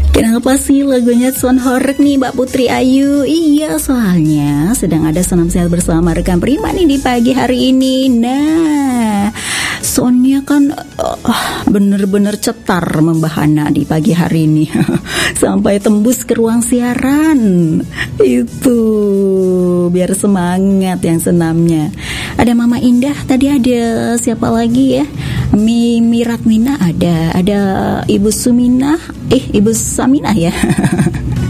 Kenapa sih lagunya sound horror nih Mbak Putri Ayu? Iya, soalnya sedang ada senam sehat bersama rekan Prima nih di pagi hari ini. Nah, soundnya kan bener-bener cetar membahana di pagi hari ini. Sampai tembus ke ruang siaran. Itu biar semangat yang senamnya. Ada Mama Indah, tadi ada siapa lagi ya? Miratmina ada Ibu Suminah, Ibu Saminah ya.